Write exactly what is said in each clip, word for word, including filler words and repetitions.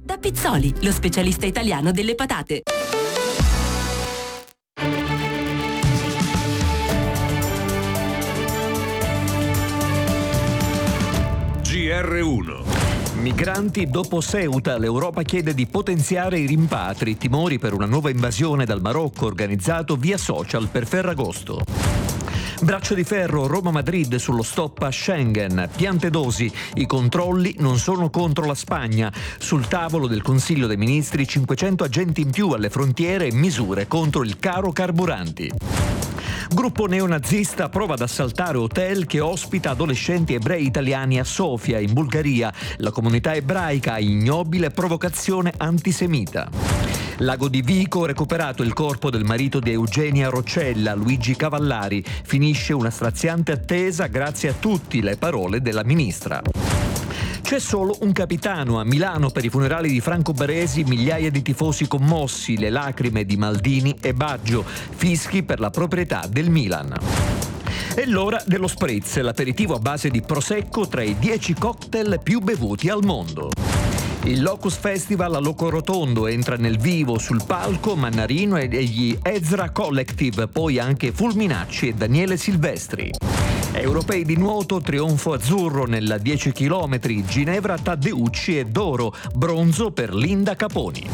Da Pizzoli, lo specialista italiano delle patate. G R uno. Migranti dopo Ceuta, l'Europa chiede di potenziare i rimpatri, timori per una nuova invasione dal Marocco organizzato via social per Ferragosto. Braccio di ferro Roma-Madrid sullo stop a Schengen, Piantedosi, i controlli non sono contro la Spagna, sul tavolo del Consiglio dei Ministri cinquecento agenti in più alle frontiere e misure contro il caro carburanti. Gruppo neonazista prova ad assaltare hotel che ospita adolescenti ebrei italiani a Sofia, in Bulgaria. La comunità ebraica ha ignobile provocazione antisemita. Lago di Vico, recuperato il corpo del marito di Eugenia Roccella, Luigi Cavallari. Finisce una straziante attesa grazie a tutti le parole della ministra. C'è solo un capitano a Milano per i funerali di Franco Baresi, migliaia di tifosi commossi, le lacrime di Maldini e Baggio, fischi per la proprietà del Milan. È l'ora dello spritz, l'aperitivo a base di prosecco tra i dieci cocktail più bevuti al mondo. Il Locus Festival a Locorotondo entra nel vivo sul palco Mannarino e gli Ezra Collective, poi anche Fulminacci e Daniele Silvestri. Europei di nuoto, trionfo azzurro nella dieci chilometri, Ginevra Taddeucci e d'oro, bronzo per Linda Caponi.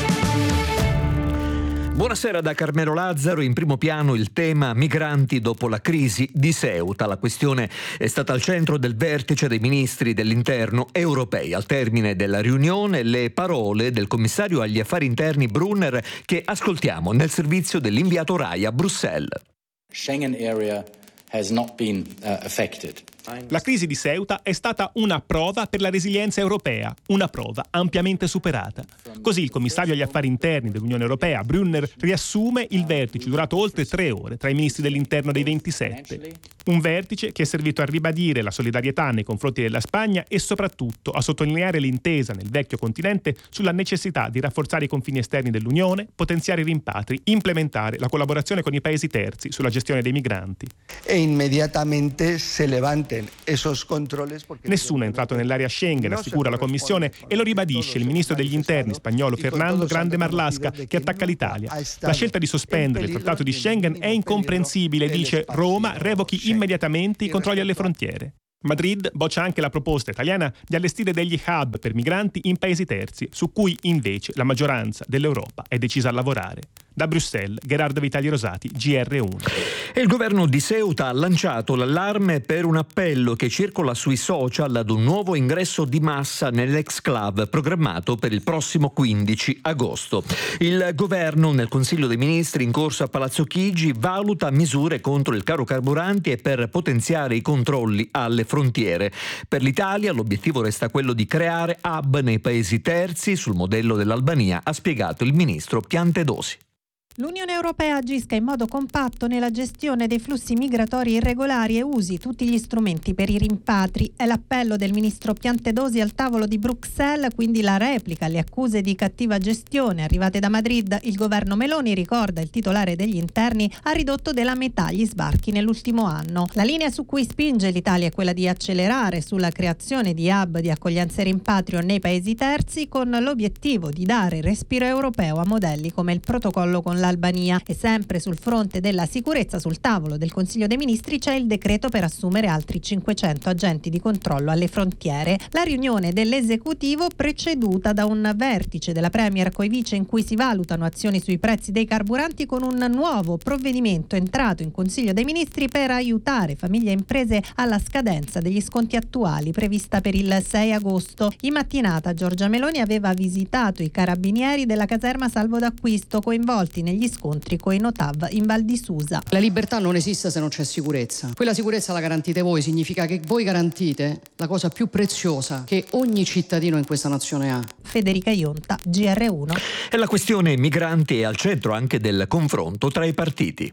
Buonasera da Carmelo Lazzaro. In primo piano il tema migranti dopo la crisi di Ceuta. La questione è stata al centro del vertice dei ministri dell'interno europei. Al termine della riunione le parole del commissario agli affari interni Brunner, che ascoltiamo nel servizio dell'inviato Rai a Bruxelles. Schengen area has not been uh, affected. La crisi di Ceuta è stata una prova per la resilienza europea, una prova ampiamente superata. Così il commissario agli affari interni dell'Unione Europea, Brunner, riassume il vertice durato oltre tre ore tra i ministri dell'interno dei ventisette. Un vertice che è servito a ribadire la solidarietà nei confronti della Spagna e soprattutto a sottolineare l'intesa nel vecchio continente sulla necessità di rafforzare i confini esterni dell'Unione, potenziare i rimpatri, implementare la collaborazione con i paesi terzi sulla gestione dei migranti. E immediatamente se levanten esos controles. Nessuno è entrato nell'area Schengen, assicura la Commissione, e lo ribadisce il ministro degli interni spagnolo Fernando Grande Marlaska, che attacca l'Italia. La scelta di sospendere il trattato di Schengen è incomprensibile, dice. Roma revochi immediatamente i controlli alle frontiere. Madrid boccia anche la proposta italiana di allestire degli hub per migranti in paesi terzi, su cui invece la maggioranza dell'Europa è decisa a lavorare. Da Bruxelles, Gerardo Vitali Rosati, G R uno. E il governo di Ceuta ha lanciato l'allarme per un appello che circola sui social ad un nuovo ingresso di massa nell'exclave programmato per il prossimo quindici agosto. Il governo, nel Consiglio dei Ministri in corso a Palazzo Chigi, valuta misure contro il caro carburanti e per potenziare i controlli alle frontiere. Per l'Italia l'obiettivo resta quello di creare hub nei paesi terzi sul modello dell'Albania, ha spiegato il ministro Piantedosi. L'Unione Europea agisca in modo compatto nella gestione dei flussi migratori irregolari e usi tutti gli strumenti per i rimpatri. È l'appello del ministro Piantedosi al tavolo di Bruxelles, quindi la replica alle accuse di cattiva gestione arrivate da Madrid. Il governo Meloni, ricorda il titolare degli interni, ha ridotto della metà gli sbarchi nell'ultimo anno. La linea su cui spinge l'Italia è quella di accelerare sulla creazione di hub di accoglienza e rimpatrio nei paesi terzi, con l'obiettivo di dare respiro europeo a modelli come il protocollo con l'Albania. E sempre sul fronte della sicurezza, sul tavolo del Consiglio dei Ministri c'è il decreto per assumere altri cinquecento agenti di controllo alle frontiere. La riunione dell'esecutivo preceduta da un vertice della Premier coi vice in cui si valutano azioni sui prezzi dei carburanti, con un nuovo provvedimento entrato in Consiglio dei Ministri per aiutare famiglie e imprese alla scadenza degli sconti attuali prevista per il sei agosto. In mattinata Giorgia Meloni aveva visitato i carabinieri della caserma Salvo d'Acquisto, coinvolti negli scontri coi Notav in Val di Susa. La libertà non esiste se non c'è sicurezza. Quella sicurezza la garantite voi, significa che voi garantite la cosa più preziosa che ogni cittadino in questa nazione ha. Federica Ionta, G R uno. E la questione migranti è al centro anche del confronto tra i partiti.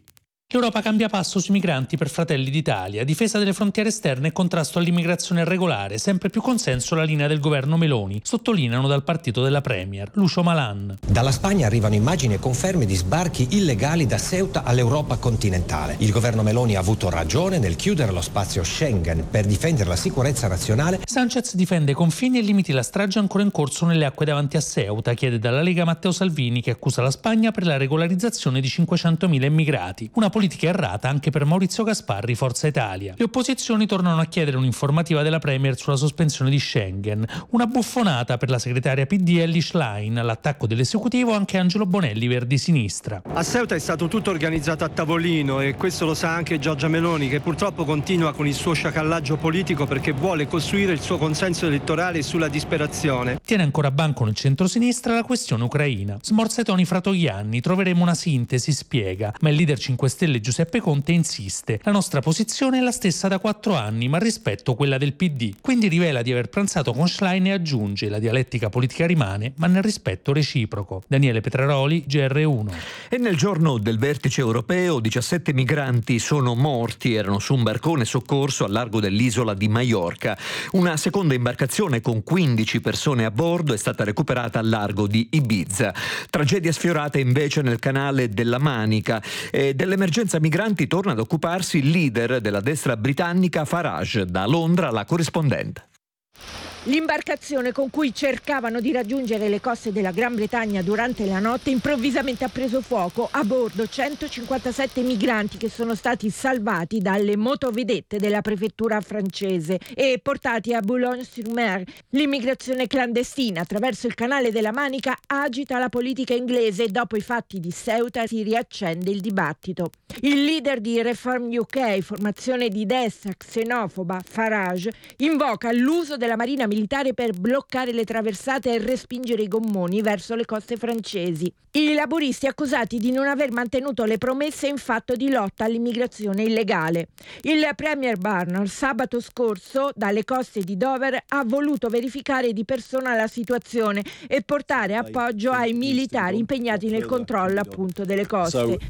L'Europa cambia passo sui migranti per Fratelli d'Italia, difesa delle frontiere esterne e contrasto all'immigrazione irregolare, sempre più consenso la linea del governo Meloni, sottolineano dal partito della Premier. Lucio Malan. Dalla Spagna arrivano immagini e conferme di sbarchi illegali da Ceuta all'Europa continentale. Il governo Meloni ha avuto ragione nel chiudere lo spazio Schengen per difendere la sicurezza nazionale. Sanchez difende i confini e limiti la strage ancora in corso nelle acque davanti a Ceuta, chiede dalla Lega Matteo Salvini, che accusa la Spagna per la regolarizzazione di cinquecentomila immigrati. Una politica errata anche per Maurizio Gasparri, Forza Italia. Le opposizioni tornano a chiedere un'informativa della Premier sulla sospensione di Schengen. Una buffonata per la segretaria P D Elly Schlein. All'attacco dell'esecutivo anche Angelo Bonelli, Verdi Sinistra. A Ceuta è stato tutto organizzato a tavolino e questo lo sa anche Giorgia Meloni, che purtroppo continua con il suo sciacallaggio politico perché vuole costruire il suo consenso elettorale sulla disperazione. Tiene ancora banco nel centrosinistra la questione ucraina. Smorza i toni fra Togliani, troveremo una sintesi, spiega, ma il leader cinque Stelle Giuseppe Conte insiste. La nostra posizione è la stessa da quattro anni, ma rispetto quella del P D. Quindi rivela di aver pranzato con Schlein e aggiunge: la dialettica politica rimane, ma nel rispetto reciproco. Daniele Petraroli, G R uno. E nel giorno del vertice europeo diciassette migranti sono morti, erano su un barcone soccorso al largo dell'isola di Maiorca. Una seconda imbarcazione con quindici persone a bordo è stata recuperata al largo di Ibiza. Tragedia sfiorata invece nel canale della Manica. E dell'emergenza migranti torna ad occuparsi il leader della destra britannica Farage. Da Londra la corrispondente. L'imbarcazione con cui cercavano di raggiungere le coste della Gran Bretagna durante la notte improvvisamente ha preso fuoco. A bordo centocinquantasette migranti che sono stati salvati dalle motovedette della prefettura francese e portati a Boulogne-sur-Mer. L'immigrazione clandestina attraverso il canale della Manica agita la politica inglese e dopo i fatti di Ceuta si riaccende il dibattito. Il leader di Reform U K, formazione di destra xenofoba, Farage, invoca l'uso della marina militare per bloccare le traversate e respingere i gommoni verso le coste francesi. I laburisti accusati di non aver mantenuto le promesse in fatto di lotta all'immigrazione illegale. Il premier Barnier sabato scorso dalle coste di Dover ha voluto verificare di persona la situazione e portare appoggio ai militari impegnati nel controllo appunto delle coste.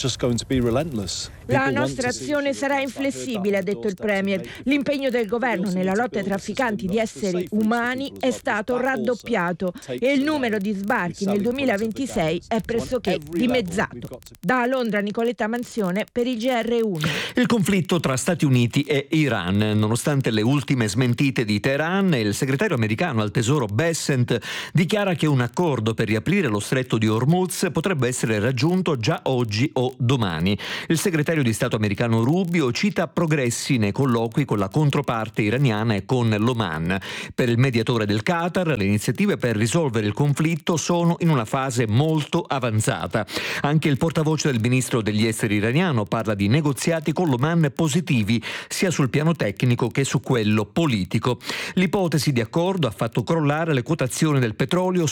La nostra azione sarà inflessibile, ha detto il premier. L'impegno del governo nella lotta ai trafficanti di esseri umani è stato raddoppiato e il numero di sbarchi nel duemilaventisei è pressoché dimezzato. Da Londra Nicoletta Manzione per il G R uno. Il conflitto tra Stati Uniti e Iran. Nonostante le ultime smentite di Teheran, il segretario americano al tesoro Bessent dichiara che un accordo per riaprire lo stretto di Hormuz potrebbe essere raggiunto già oggi o domani. Il segretario di Stato americano Rubio cita progressi nei colloqui con la controparte iraniana e con l'Oman. Per il mediatore del Qatar, le iniziative per risolvere il conflitto sono in una fase molto avanzata. Anche il portavoce del ministro degli esteri iraniano parla di negoziati con l'Oman positivi, sia sul piano tecnico che su quello politico. L'ipotesi di accordo ha fatto crollare le quotazioni del petrolio